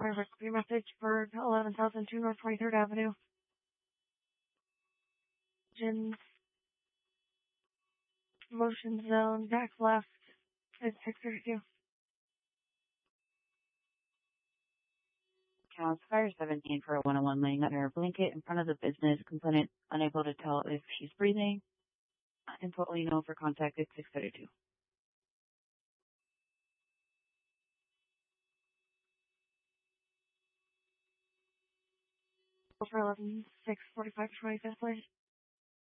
Fire rescue message for 11,002 North 23rd Avenue. Engines. Motion zone. Back left. It's 632. Counts Fire 17 for a 101 laying under a blanket in front of the business. Complainant unable to tell if she's breathing. Input will know for contact at 632. For 11, 645 25th, please.